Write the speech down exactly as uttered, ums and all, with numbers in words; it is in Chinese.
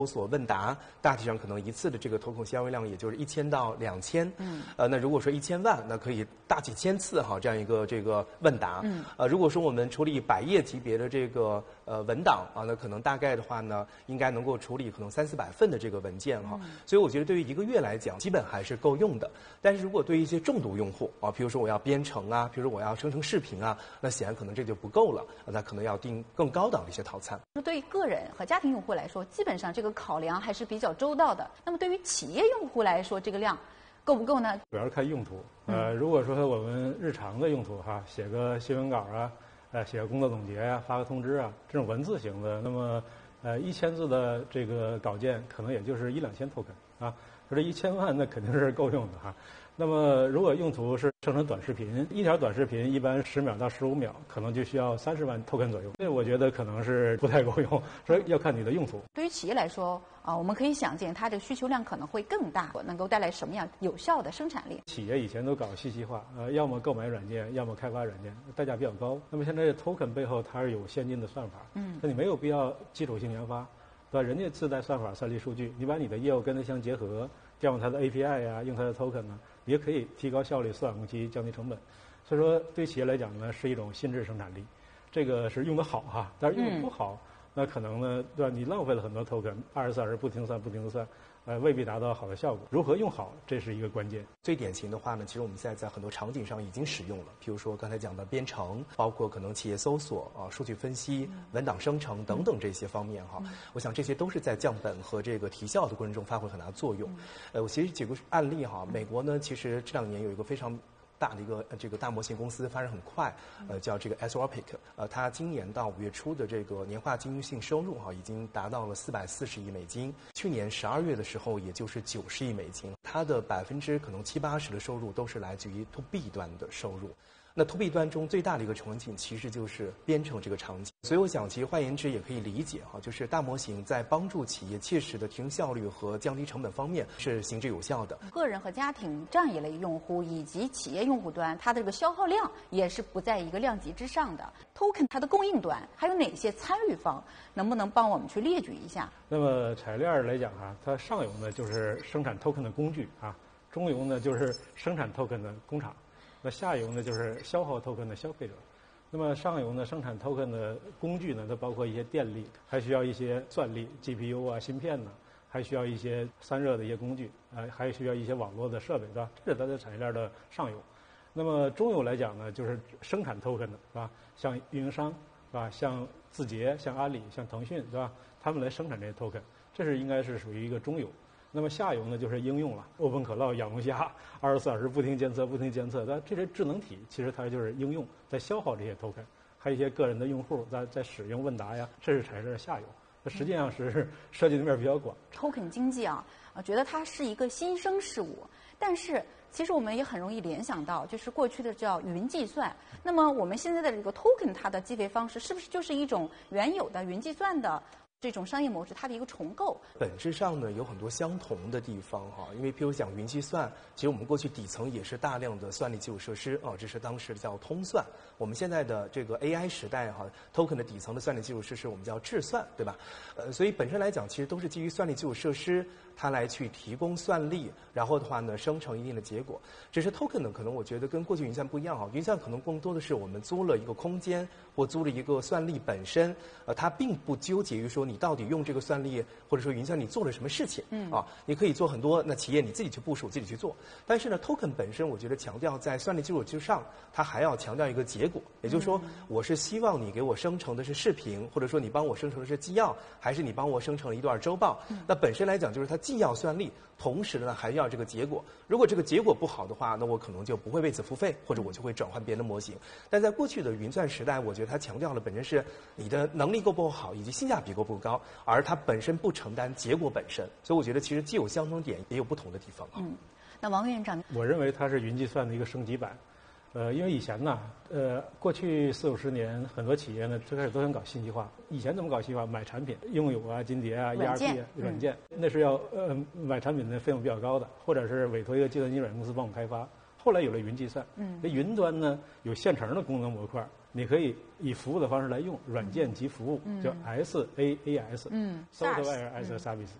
搜索问答，大体上可能一次的这个投控消费量也就是一千到两千。嗯。呃，那如果说一千万，那可以大几千次哈这样一个这个问答。嗯。呃，如果说我们处理百页级别的这个呃文档啊，那可能大概的话呢，应该能够处理可能三四百份的这个文件哈。嗯。所以我觉得对于一个月来讲，基本还是够用的。但是如果对于一些重度用户啊，比如说我要编程啊，比如说我要生成视频啊，那显然可能这就不够了，那可能要订更高档的一些套餐。 对于个人和家庭用户来说，基本上这个考量还是比较周到的。那么对于企业用户来说，这个量够不够呢？ 主要是看用途。呃，如果说我们日常的用途哈，写个新闻稿啊，呃，写个工作总结呀、啊，发个通知啊，这种文字型的，那么呃一千字的这个稿件，可能也就是一两千 token 啊。说这一千万那肯定是够用的哈。那么如果用途是生成短视频，一条短视频一般十秒到十五秒，可能就需要三十万 token 左右。这我觉得可能是不太够用，所以要看你的用途。 对于企业来说啊，我们可以想见它这个需求量可能会更大，能够带来什么样有效的生产力？ 企业以前都搞信息化，呃，要么购买软件，要么开发软件，代价比较高。那么现在 token 背后它是有先进的算法，嗯，那你没有必要基础性研发，对吧？人家自带算法、算力数据，你把你的业务跟它相结合，调用它的 A P I 呀，用它的 token 呢，也可以提高效率、缩短工期、降低成本。所以说，对企业来讲呢，是一种新质生产力。这个是用得好哈，但是用得不好，嗯、那可能呢，对吧？你浪费了很多 token， 二十四小时不停算、不停的算，呃，未必达到好的效果。如何用好，这是一个关键。 最典型的话呢，其实我们现在在很多场景上已经使用了，譬如说刚才讲的编程，包括可能企业搜索啊、数据分析、文档生成等等这些方面哈。嗯、我想这些都是在降本和这个提效的过程中发挥很大作用。嗯、呃，我其实举个案例哈，美国呢，其实这两年有一个非常大的一个这个大模型公司发展很快，呃，叫这个 Anthropic， 呃，它今年到五月初的这个年化经营性收入哈，已经达到了四百四十亿美金。去年十二月的时候，也就是九十亿美金。它的百分之可能七八十的收入都是来自于 to B 端的收入。那 to B 端中最大的一个场景其实就是编程这个场景，所以我想其实换言之也可以理解哈，就是大模型在帮助企业切实的提升效率和降低成本方面是行之有效的。 个人和家庭这样一类用户以及企业用户端，它的这个消耗量也是不在一个量级之上的。token 它的供应端还有哪些参与方，能不能帮我们去列举一下？ 那么产业链来讲哈，它上游呢就是生产 token 的工具啊，中游呢就是生产 token 的工厂。那下游呢，就是消耗 token 的消费者；那么上游呢，生产 token 的工具呢，它包括一些电力，还需要一些算力 G P U 啊、芯片呢，还需要一些散热的一些工具，啊，还需要一些网络的设备，对吧？这是它的产业链的上游。那么中游来讲呢，就是生产 token 的，是吧？像运营商，是吧？像字节、像阿里、像腾讯，对吧？他们来生产这些 token， 这是应该是属于一个中游。那么下游呢，就是应用了，欧本可乐、养龙虾，二十四小时不停监测、不停监测。但这些智能体其实它就是应用，在消耗这些 token， 还有一些个人的用户在在使用问答呀，这是产业链下游。它实际上是涉及的面比较广。 token 经济啊，啊，觉得它是一个新生事物，但是其实我们也很容易联想到，就是过去的叫云计算。那么我们现在的这个 token 它的计费方式，是不是就是一种原有的云计算的这种商业模式它的一个重构？ 本质上呢有很多相同的地方哈，因为譬如讲云计算，其实我们过去底层也是大量的算力基础设施啊，这是当时叫通算。我们现在的这个 A I 时代哈 ，token 的底层的算力基础设施我们叫智算，对吧？呃，所以本身来讲，其实都是基于算力基础设施它来去提供算力，然后的话呢生成一定的结果。只是 token 呢，可能我觉得跟过去云算不一样哈，云算可能更多的是我们租了一个空间或租了一个算力本身，呃，它并不纠结于说你到底用这个算力或者说云算你做了什么事情，嗯啊，你可以做很多，那企业你自己去部署，自己去做。但是呢 ，token 本身我觉得强调在算力基础之上，它还要强调一个结果，也就是说，我是希望你给我生成的是视频，或者说你帮我生成的是纪要，还是你帮我生成了一段周报？那本身来讲就是它既要算力，同时呢还要这个结果。如果这个结果不好的话，那我可能就不会为此付费，或者我就会转换别的模型。但在过去的云算时代，我觉得它强调的本身是你的能力够不够好，以及性价比够不够高，而它本身不承担结果本身。所以我觉得其实既有相同点，也有不同的地方。 嗯，那王院长， 我认为它是云计算的一个升级版。呃，因为以前呢，呃，过去四五十年，很多企业呢最开始都想搞信息化。以前怎么搞信息化？买产品，应用啊、金蝶啊、E R P 啊、软件，嗯、那是要呃买产品的费用比较高的，或者是委托一个计算机软件公司帮我们开发。后来有了云计算，嗯，这云端呢有现成的功能模块， 你可以以服务的方式来用，软件及服务， 嗯、 叫 S A A S， 嗯 Software as a Service，